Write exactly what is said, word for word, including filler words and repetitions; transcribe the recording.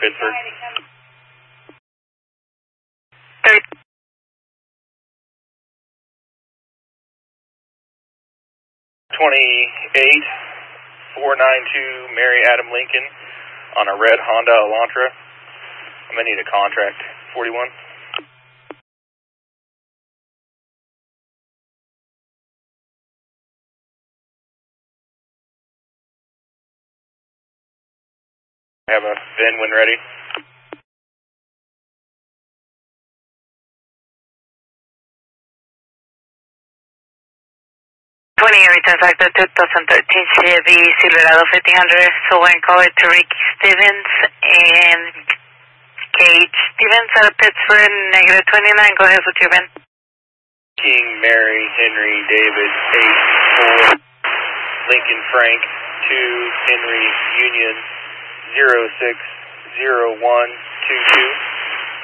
Pittsburgh. twenty-eight, four nine two Mary Adam Lincoln on a red Honda Elantra. I'm going to need a contract, forty-one. I have a VIN when ready. twenty, return factor twenty thirteen Chevy Silverado fifteen hundred, so one call it to Ricky Stevens and Kate Stevens out of Pittsburgh, negative twenty-nine, go ahead with your VIN. King, Mary, Henry, David, eight, four, Lincoln Frank, two, Henry, Union, zero six zero one two two.